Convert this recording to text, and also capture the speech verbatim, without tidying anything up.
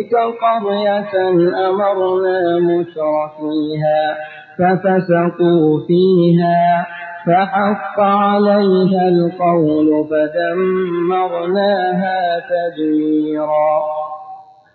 قرية أمرنا مترفيها ففسقوا فيها فحق عليها القول فدمرناها تدميرا.